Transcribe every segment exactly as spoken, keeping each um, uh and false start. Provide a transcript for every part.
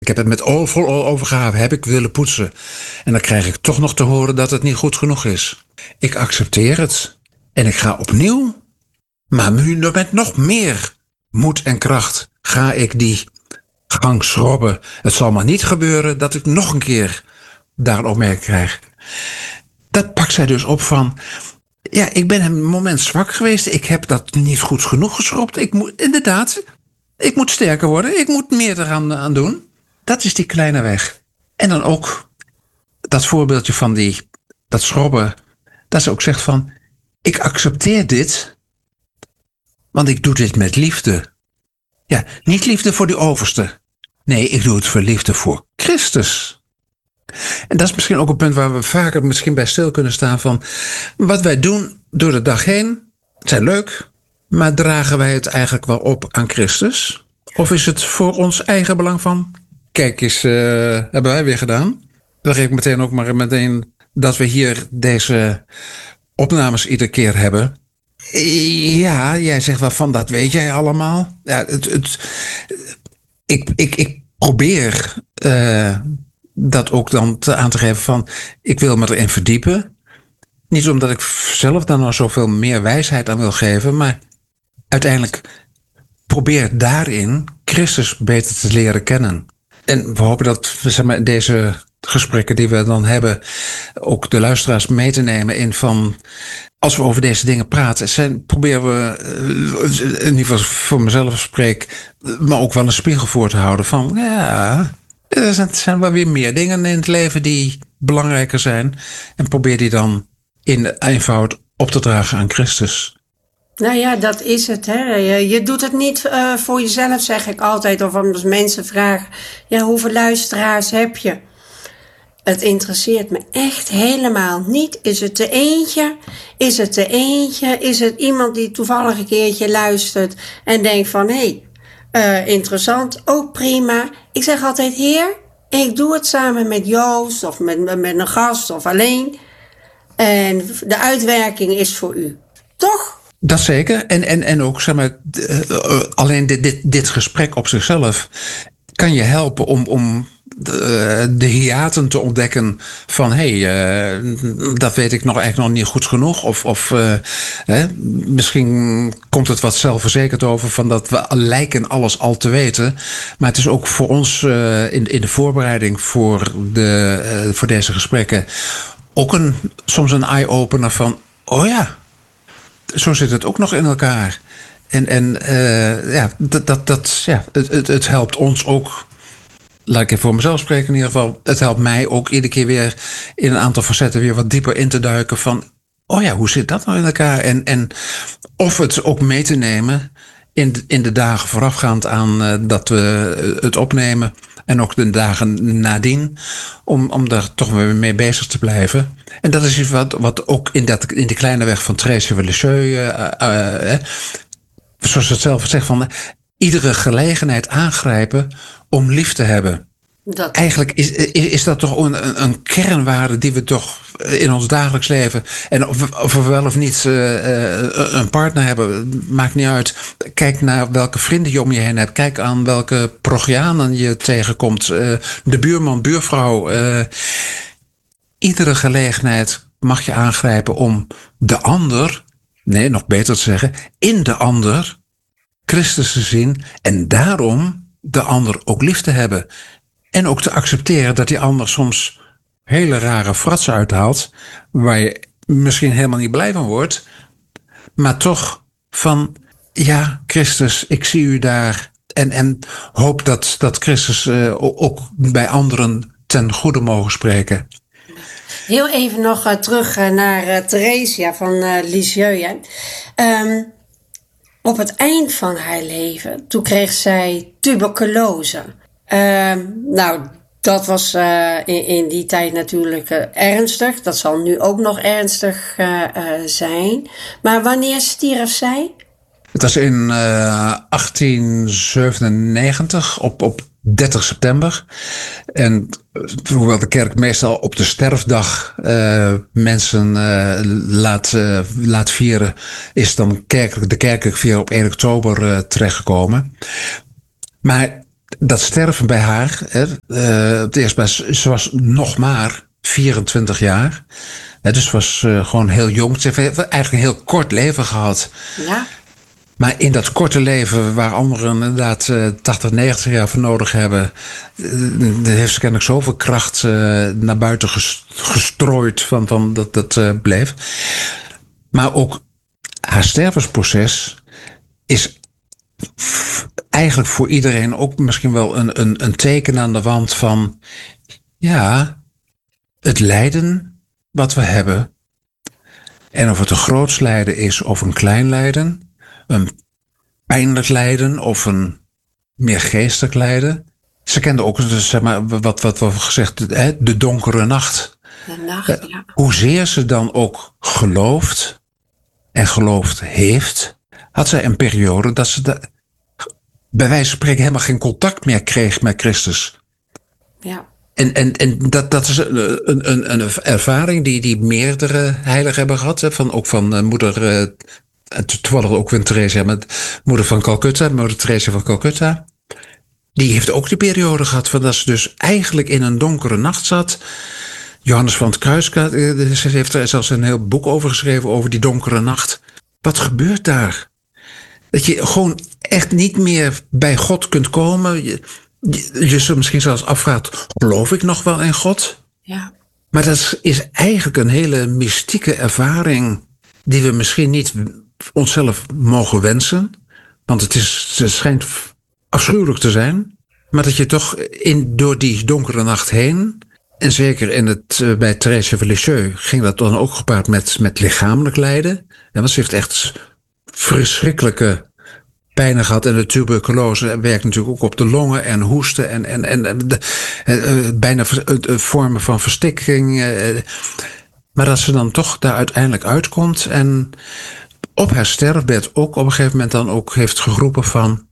Ik heb het met o- vol overgave heb ik willen poetsen. En dan krijg ik toch nog te horen dat het niet goed genoeg is. Ik accepteer het. En ik ga opnieuw. Maar nu met nog meer moed en kracht ga ik die gang schrobben. Het zal maar niet gebeuren dat ik nog een keer daar een opmerking krijg. Dat pakt zij dus op van... Ja, ik ben een moment zwak geweest. Ik heb dat niet goed genoeg geschropt. Ik moet, inderdaad, ik moet sterker worden. Ik moet meer eraan aan doen. Dat is die kleine weg. En dan ook dat voorbeeldje van die, dat schrobben. Dat ze ook zegt van... Ik accepteer dit... Want ik doe dit met liefde. Ja, niet liefde voor die overste. Nee, ik doe het voor liefde voor Christus. En dat is misschien ook een punt waar we vaker misschien bij stil kunnen staan van... Wat wij doen door de dag heen, zijn leuk... maar dragen wij het eigenlijk wel op aan Christus? Of is het voor ons eigen belang van... Kijk eens, uh, hebben wij weer gedaan. Dan geef ik meteen ook maar meteen dat we hier deze opnames iedere keer hebben... Ja, jij zegt wel van, dat weet jij allemaal. Ja, het, het, ik, ik, ik probeer uh, dat ook dan te, aan te geven van... ik wil me erin verdiepen. Niet omdat ik zelf dan nog zoveel meer wijsheid aan wil geven... maar uiteindelijk probeer daarin Christus beter te leren kennen. En we hopen dat zeg maar, deze gesprekken die we dan hebben... ook de luisteraars mee te nemen in van... Als we over deze dingen praten, zijn, proberen we, in ieder geval voor mezelf spreek, maar ook wel een spiegel voor te houden van, ja, er zijn, er zijn wel weer meer dingen in het leven die belangrijker zijn. En probeer die dan in eenvoud op te dragen aan Christus. Nou ja, dat is het. Hè. Je, je doet het niet uh, voor jezelf, zeg ik altijd. Of als mensen vragen, ja, hoeveel luisteraars heb je? Het interesseert me echt helemaal niet. Is het er eentje? Is het er eentje? Is het iemand die toevallig een keertje luistert en denkt van, hé, hey, uh, interessant, ook prima. Ik zeg altijd, Heer, ik doe het samen met Joost of met, met een gast of alleen. En de uitwerking is voor u. Toch? Dat zeker. En, en, en ook, zeg maar, uh, alleen dit, dit, dit gesprek op zichzelf kan je helpen om... om De, de hiaten te ontdekken van hé, hey, uh, dat weet ik nog eigenlijk nog niet goed genoeg. Of, of uh, hè, misschien komt het wat zelfverzekerd over van dat we lijken alles al te weten. Maar het is ook voor ons uh, in, in de voorbereiding voor, de, uh, voor deze gesprekken ook een, soms een eye-opener van oh ja, zo zit het ook nog in elkaar. En, en uh, ja, dat, dat, dat, ja het, het, het helpt ons ook. Laat ik even voor mezelf spreken in ieder geval. Het helpt mij ook iedere keer weer in een aantal facetten weer wat dieper in te duiken van, oh ja, hoe zit dat nou in elkaar? En, en of het ook mee te nemen in de, in de dagen voorafgaand aan uh, dat we het opnemen. En ook de dagen nadien. Om, om daar toch weer mee bezig te blijven. En dat is iets wat, wat ook in, dat, in die kleine weg van Thérèse van Lisieux. Uh, uh, uh, zoals het zelf zegt van... Uh, iedere gelegenheid aangrijpen om lief te hebben. Dat... Eigenlijk is, is, is dat toch een, een kernwaarde die we toch in ons dagelijks leven... en of, of we wel of niet uh, een partner hebben, maakt niet uit. Kijk naar welke vrienden je om je heen hebt. Kijk aan welke progianen je tegenkomt. Uh, de buurman, buurvrouw. Uh, iedere gelegenheid mag je aangrijpen om de ander... nee, nog beter te zeggen, in de ander... Christus te zien en daarom de ander ook lief te hebben. En ook te accepteren dat die ander soms hele rare fratsen uithaalt, waar je misschien helemaal niet blij van wordt, maar toch van, ja, Christus, ik zie u daar. En, en hoop dat, dat Christus uh, ook bij anderen ten goede mogen spreken. Heel even nog uh, terug uh, naar uh, Theresia van uh, Lisieux. Um, Op het eind van haar leven, toen kreeg zij tuberculose. Uh, nou, dat was uh, in, in die tijd natuurlijk uh, ernstig. Dat zal nu ook nog ernstig uh, uh, zijn. Maar wanneer stierf zij? Het was in uh, achttien zevenennegentig, op, op dertig september. En hoewel de kerk meestal op de sterfdag uh, mensen uh, laat, uh, laat vieren, is dan kerkelijk, de kerkelijk vieren op één oktober uh, terechtgekomen. Maar dat sterven bij haar, hè, uh, het eerst bij, ze was nog maar vierentwintig jaar. Hè, dus was uh, gewoon heel jong. Ze heeft eigenlijk een heel kort leven gehad. Ja. Maar in dat korte leven, waar anderen inderdaad uh, tachtig, negentig jaar voor nodig hebben, uh, heeft ze kennelijk zoveel kracht uh, naar buiten gestrooid van, van dat dat uh, bleef. Maar ook haar stervensproces is eigenlijk voor iedereen ook misschien wel een, een, een teken aan de wand van, ja, het lijden wat we hebben. En of het een groots lijden is of een klein lijden, een pijnlijk lijden of een meer geestelijk lijden. Ze kende ook, zeg maar, wat, wat we gezegd, hè, de donkere nacht. De nacht, ja. Hoezeer ze dan ook gelooft en geloofd heeft, had zij een periode dat ze de, bij wijze van spreken helemaal geen contact meer kreeg met Christus. Ja. En, en, en dat, dat is een, een, een ervaring die, die meerdere heiligen hebben gehad. Hè, van, ook van uh, moeder, uh, toevallig ook weer Theresia, met moeder van Calcutta, moeder Theresia van Calcutta. Die heeft ook die periode gehad van dat ze dus eigenlijk in een donkere nacht zat. Johannes van het Kruis heeft er zelfs een heel boek over geschreven, over die donkere nacht. Wat gebeurt daar? Dat je gewoon echt niet meer bij God kunt komen. Je, je, je zult misschien zelfs afvraagt, geloof ik nog wel in God? Ja. Maar dat is eigenlijk een hele mystieke ervaring die we misschien niet onszelf mogen wensen. Want het, is, het schijnt afschuwelijk te zijn. Maar dat je toch in, door die donkere nacht heen, en zeker in het, uh, bij Thérèse van Lisieux ging dat dan ook gepaard met, met lichamelijk lijden. Ja, want ze heeft echt verschrikkelijke pijnen gehad. En de tuberculose werkt natuurlijk ook op de longen en hoesten en, en, en de, uh, bijna uh, vormen van verstikking. Uh, maar dat ze dan toch daar uiteindelijk uitkomt en op haar sterfbed ook op een gegeven moment dan ook heeft geroepen van,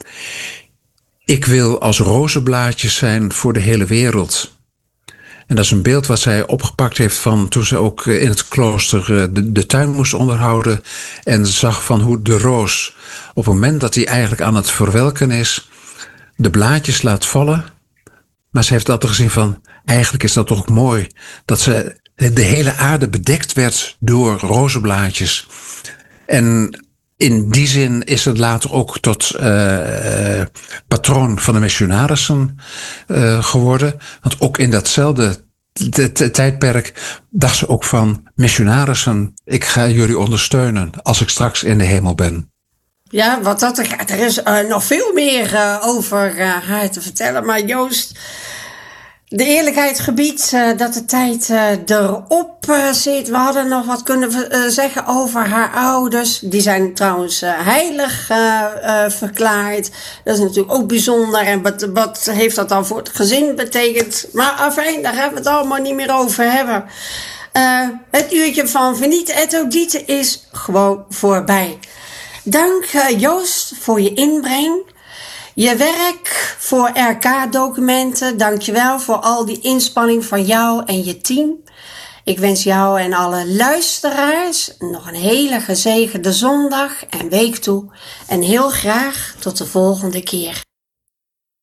ik wil als rozenblaadjes zijn voor de hele wereld. En dat is een beeld wat zij opgepakt heeft van toen ze ook in het klooster de, de tuin moest onderhouden. En zag van hoe de roos op het moment dat hij eigenlijk aan het verwelken is, de blaadjes laat vallen. Maar ze heeft altijd gezien van, eigenlijk is dat toch ook mooi. Dat ze de hele aarde bedekt werd door rozenblaadjes. En in die zin is het later ook tot uh, patroon van de missionarissen uh, geworden. Want ook in datzelfde t- t- tijdperk dacht ze ook van, missionarissen, ik ga jullie ondersteunen als ik straks in de hemel ben. Ja, wat dat er gaat, er is uh, nog veel meer uh, over uh, haar te vertellen. Maar Joost, de eerlijkheid gebiedt uh, dat de tijd uh, erop uh, zit. We hadden nog wat kunnen uh, zeggen over haar ouders. Die zijn trouwens uh, heilig uh, uh, verklaard. Dat is natuurlijk ook bijzonder. En wat, wat heeft dat dan voor het gezin betekend? Maar afijn, daar gaan we het allemaal niet meer over hebben. Uh, het uurtje van Venite et Audite is gewoon voorbij. Dank uh, Joost voor je inbreng. Je werk voor R K-documenten, dankjewel voor al die inspanning van jou en je team. Ik wens jou en alle luisteraars nog een hele gezegende zondag en week toe. En heel graag tot de volgende keer.